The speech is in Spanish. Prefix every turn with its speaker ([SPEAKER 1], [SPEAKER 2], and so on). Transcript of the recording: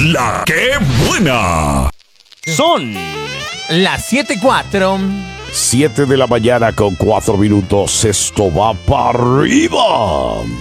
[SPEAKER 1] La que buena.
[SPEAKER 2] Son las 7:04.
[SPEAKER 3] 7 de la mañana con 4 minutos. Esto va para arriba.